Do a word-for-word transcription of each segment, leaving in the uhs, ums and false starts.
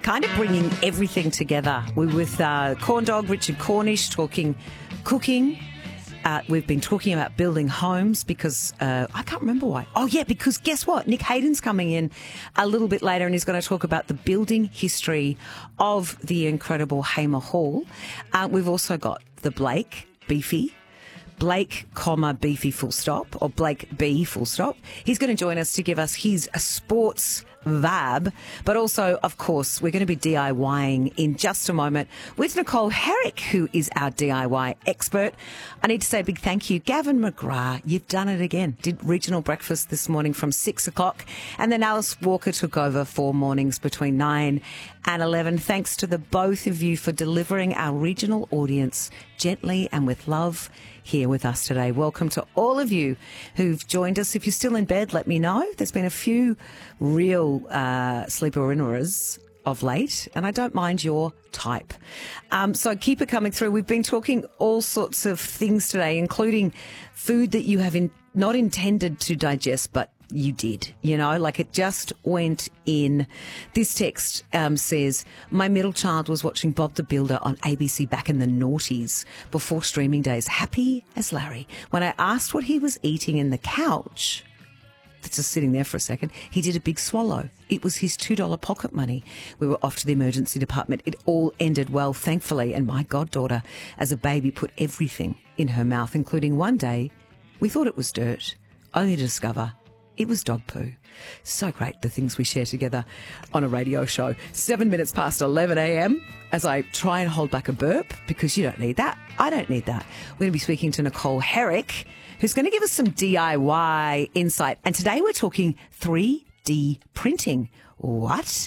kind of bringing everything together. We're with uh, Corn Dog Richard Cornish talking cooking. Uh, we've been talking about building homes because uh, I can't remember why. Oh, yeah, because guess what? Nick Hayden's coming in a little bit later and he's going to talk about the building history of the incredible Hamer Hall. Uh, we've also got the Blake Beefy. Blake, comma, Beefy full stop, or Blake B full stop. He's going to join us to give us his sports vibe, but also, of course, we're going to be DIYing in just a moment with Nicole Herrick, who is our D I Y expert. I need to say a big thank you. Gavin McGrath, you've done it again. Did regional breakfast this morning from six o'clock, and then Alice Walker took over for mornings between nine and eleven. Thanks to the both of you for delivering our regional audience gently and with love here with us today. Welcome to all of you who've joined us. If you're still in bed, let me know. There's been a few real uh, sleeper-innerers of late, and I don't mind your type. Um, so keep it coming through. We've been talking all sorts of things today, including food that you have in, not intended to digest, but you did, you know, like it just went in. This text um, says, my middle child was watching Bob the Builder on A B C back in the noughties before streaming days, happy as Larry. When I asked what he was eating in the couch, that's just sitting there for a second, he did a big swallow. It was his two dollar pocket money. We were off to the emergency department. It all ended well, thankfully, and my goddaughter, as a baby, put everything in her mouth, including one day we thought it was dirt, only to discover it was dog poo. So great, the things we share together on a radio show. Seven minutes past eleven a.m. as I try and hold back a burp because you don't need that. I don't need that. We're going to be speaking to Nicole Herrick, who's going to give us some D I Y insight. And today we're talking three D printing. What?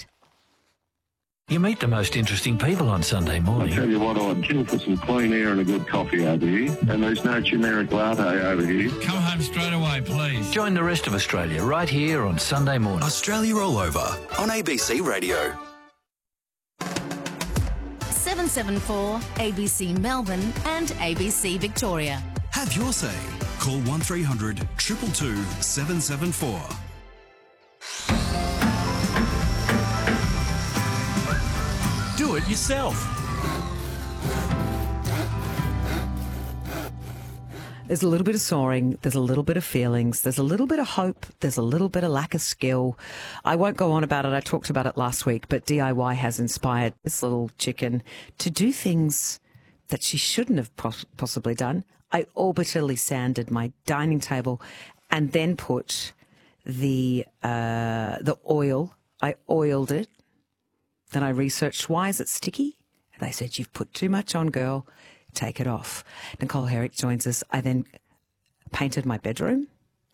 You meet the most interesting people on Sunday morning. I tell you what, I'd kill for some clean air and a good coffee over here. And there's no generic latte over here. Come home straight away, please. Join the rest of Australia right here on Sunday morning. Australia All Over on A B C Radio. seven seven four A B C Melbourne and A B C Victoria. Have your say. Call one three hundred two two two seven seven four. Do it yourself. There's a little bit of soaring, there's a little bit of feelings, there's a little bit of hope, there's a little bit of lack of skill. I won't go on about it, I talked about it last week, but D I Y has inspired this little chicken to do things that she shouldn't have pos- possibly done. I orbitally sanded my dining table and then put the uh, the oil, I oiled it. Then I researched, why is it sticky? And they said, you've put too much on, girl. Take it off. Nicole Herrick joins us. I then painted my bedroom.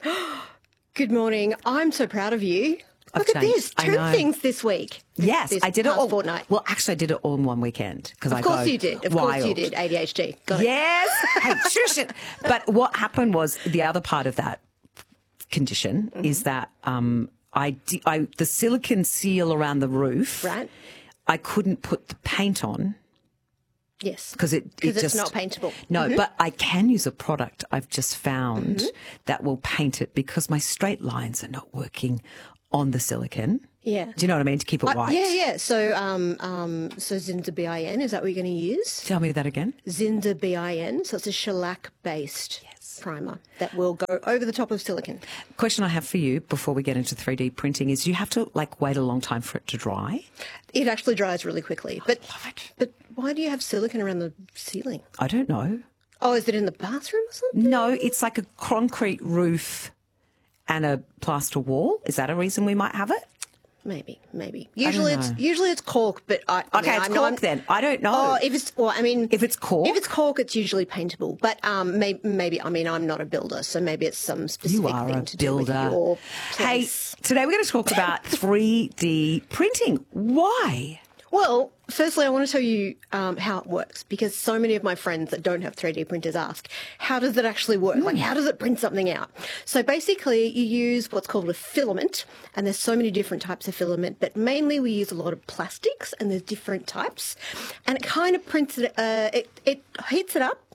Good morning. I'm so proud of you. I've Look at changed. this. I Two know. things this week. Yes, this I did it past all. Fortnight. Well, actually, I did it all in one weekend. Because Of I course go you did. Of wild. course you did. A D H D. Got it. Yes. Hey, shush it. But what happened was the other part of that condition mm-hmm. is that um, I, di- I the silicone seal around the roof. Right. I couldn't put the paint on. Yes. Because it, it Because just it's not paintable. No, Mm-hmm. but I can use a product I've just found Mm-hmm. that will paint it because my straight lines are not working on the silicone. Yeah. Do you know what I mean? To keep it Uh, white. yeah, yeah. So, um, um, so Zinza B I N, is that what you're going to use? Tell me that again. Zinza B I N. So it's a shellac-based Yes. primer that will go over the top of silicone. Question I have for you before we get into three D printing is: you have to like wait a long time for it to dry? It actually dries really quickly. But, love it. but why do you have silicone around the ceiling? I don't know. Oh, is it in the bathroom or something? No, it's like a concrete roof and a plaster wall. Is that a reason we might have it? Maybe, maybe. Usually it's know. usually it's cork, but I I Okay, mean, it's I'm cork not- then. I don't know. Oh, if it's well, I mean, If it's cork? if it's cork, it's usually paintable. But um, maybe, maybe I mean, I'm not a builder, so maybe it's some specific You are thing a to do with builder. your Hey, place. today we're going to talk about three D printing. Why? Well, firstly, I want to tell you um, how it works, because so many of my friends that don't have three D printers ask, how does it actually work? Like, how does it print something out? So basically, you use what's called a filament, and there's so many different types of filament, but mainly we use a lot of plastics, and there's different types, and it kind of prints it, uh, it, it heats it up,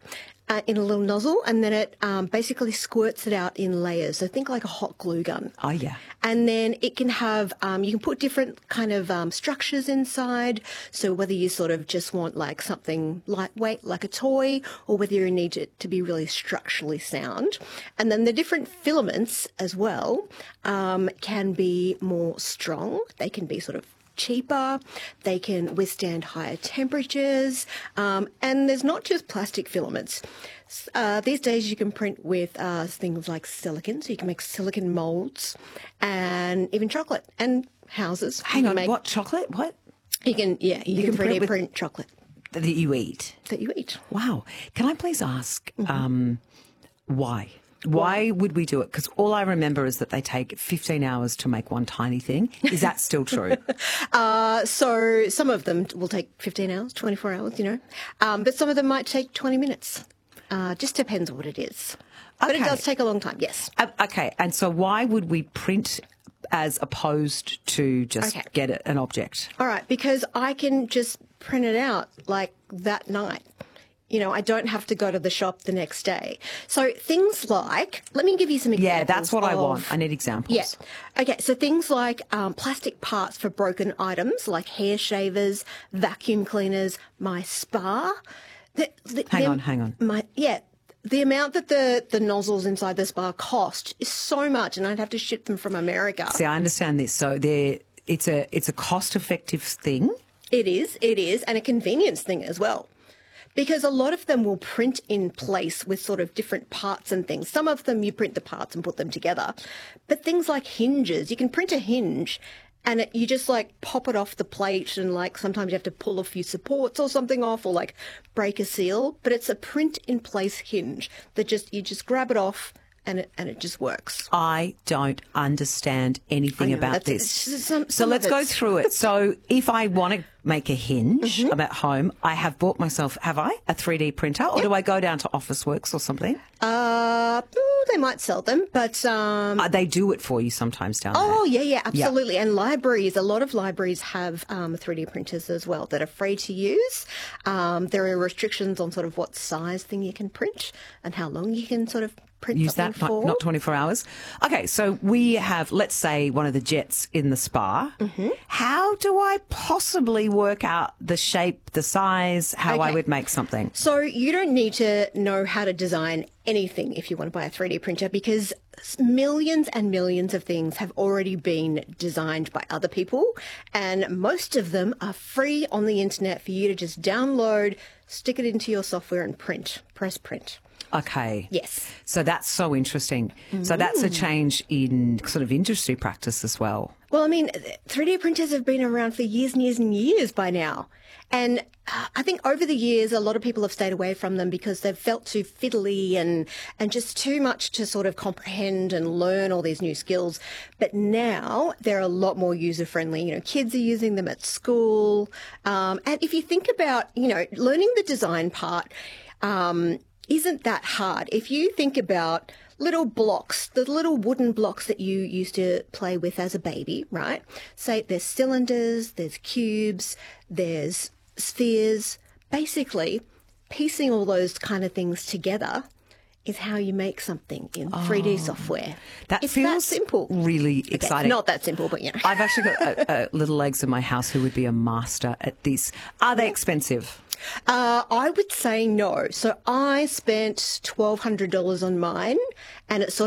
uh, in a little nozzle, and then it um, basically squirts it out in layers. So think like a hot glue gun. Oh, yeah. And then it can have, um, you can put different kind of um, structures inside. So whether you sort of just want like something lightweight, like a toy, or whether you need it to be really structurally sound. And then the different filaments as well um, can be more strong. They can be sort of cheaper, they can withstand higher temperatures, um, and there's not just plastic filaments. Uh, these days you can print with uh, things like silicon, so you can make silicon molds and even chocolate and houses. Hang You on, can make, what, chocolate? What? You can, yeah, you, You can, can three D print print, with- chocolate That you eat? that you eat. Wow. Can I please ask Mm-hmm. um, why? Why would we do it? Because all I remember is that they take fifteen hours to make one tiny thing. Is that still true? Uh, so some of them will take fifteen hours, twenty-four hours, you know, um, but some of them might take twenty minutes. Uh, just depends on what it is. But it Okay. does take a long time, yes. Uh, okay. And so why would we print as opposed to just Okay. get it, an object? All right, because I can just print it out like that night. You know, I don't have to go to the shop the next day. So things like, let me give you some examples. Yeah, that's what I of- want. I need examples. Yeah. Okay, so things like um, plastic parts for broken items, like hair shavers, vacuum cleaners, my spa. The, the, Hang the- on, hang on. My yeah. The amount that the, the nozzles inside the spa cost is so much, and I'd have to ship them from America. See, I understand this. So there, it's a it's a cost effective thing. It is, it is, and a convenience thing as well. Because a lot of them will print in place with sort of different parts and things. Some of them you print the parts and put them together. But things like hinges, you can print a hinge and it, you just like pop it off the plate, and like sometimes you have to pull a few supports or something off, or like break a seal. But it's a print in place hinge that just, you just grab it off and it, and it just works. I don't understand anything I know, about that's- this. it's- some- so some let's of go it's- through it. So if I want to make a hinge Mm-hmm. I'm at home, I have bought myself, have I, a three D printer? Or do I go down to Officeworks or something? Uh, ooh, they might sell them, but um, Uh, they do it for you sometimes down Oh, there. yeah, yeah, absolutely. And libraries, a lot of libraries have um, three D printers as well that are free to use. Um, there are restrictions on sort of what size thing you can print and how long you can sort of print Use something that, for. not, not twenty-four hours. Okay, so we have, let's say, one of the jets in the spa. Mm-hmm. How do I possibly work out the shape, the size, how I Okay. would make something? So you don't need to know how to design anything if you want to buy a three D printer, because millions and millions of things have already been designed by other people, and most of them are free on the internet for you to just download, stick it into your software and print, press print. Okay. Yes. So that's so interesting. So that's a change in sort of industry practice as well. Well, I mean, three D printers have been around for years and years and years by now. And uh, I think over the years, a lot of people have stayed away from them because they've felt too fiddly and, and just too much to sort of comprehend and learn all these new skills. But now they're a lot more user friendly. You know, kids are using them at school. Um, and if you think about, you know, learning the design part, um, isn't that hard. If you think about little blocks, the little wooden blocks that you used to play with as a baby, right? Say there's cylinders, there's cubes, there's spheres. Basically, piecing all those kind of things together is how you make something in three D software. That it's feels that simple. really Okay, exciting. not that simple, but you know. I've actually got uh, uh, little legs in my house who would be a master at this. Are they expensive? Uh, I would say no. So I spent twelve hundred dollars on mine, and it sort